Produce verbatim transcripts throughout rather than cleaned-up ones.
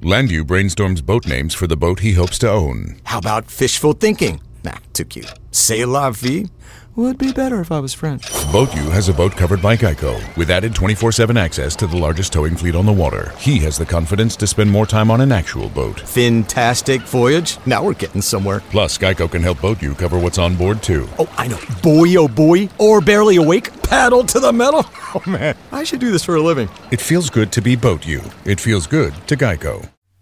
Landu brainstorms boat names for the boat he hopes to own. How about fishful thinking? Nah, too cute. C'est la vie? Would be better if I was French. BoatU has a boat covered by Geico, with added twenty-four seven access to the largest towing fleet on the water. He has the confidence to spend more time on an actual boat. Fantastic voyage. Now we're getting somewhere. Plus, Geico can help BoatU cover what's on board, too. Oh, I know. Boy, oh boy. Or barely awake. Paddle to the metal. Oh, man. I should do this for a living. It feels good to be BoatU. It feels good to Geico.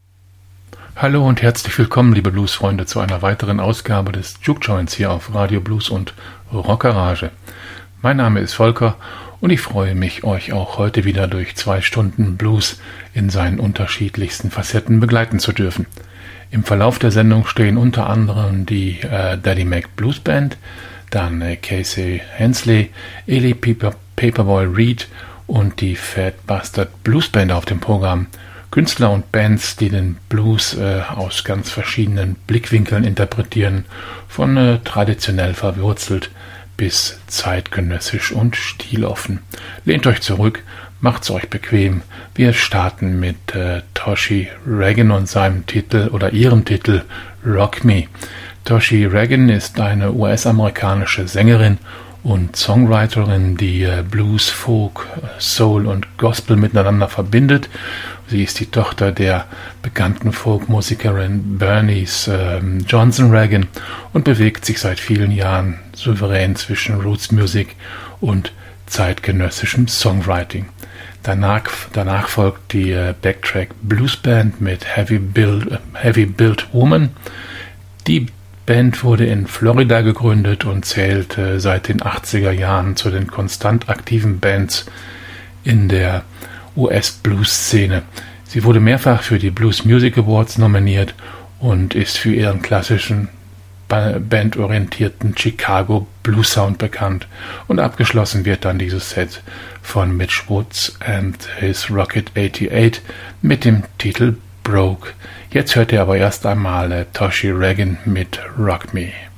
Hallo und herzlich willkommen, liebe Bluesfreunde, zu einer weiteren Ausgabe des Juke Joints hier auf Radio Blues und Rockgarage. Mein Name ist Volker und ich freue mich, euch auch heute wieder durch zwei Stunden Blues in seinen unterschiedlichsten Facetten begleiten zu dürfen. Im Verlauf der Sendung stehen unter anderem die äh, Daddy Mac Blues Band, dann äh, Casey Hensley, Eli Paper, Paperboy Reed und die Fat Bastard Blues Band auf dem Programm. Künstler und Bands, die den Blues äh, aus ganz verschiedenen Blickwinkeln interpretieren, von äh, traditionell verwurzelt bis zeitgenössisch und stiloffen. Lehnt euch zurück, macht's euch bequem. Wir starten mit äh, Toshi Reagan und seinem Titel oder ihrem Titel Rock Me. Toshi Reagan ist eine U S-amerikanische Sängerin und Songwriterin, die äh, Blues, Folk, Soul und Gospel miteinander verbindet. Sie ist die Tochter der bekannten Folkmusikerin Bernice äh, Johnson Reagan und bewegt sich seit vielen Jahren souverän zwischen Roots Music und zeitgenössischem Songwriting. Danach, danach folgt die äh, Backtrack Blues Band mit Heavy Built, äh, Heavy Built Woman. Die Band wurde in Florida gegründet und zählt äh, seit den achtziger Jahren zu den konstant aktiven Bands in der U S-Blues-Szene. Sie wurde mehrfach für die Blues Music Awards nominiert und ist für ihren klassischen, bandorientierten Chicago Blues Sound bekannt. Und abgeschlossen wird dann dieses Set von Mitch Woods and his Rocket achtundachtzig mit dem Titel Broke. Jetzt hört ihr aber erst einmal äh, Toshi Reagan mit Rock Me.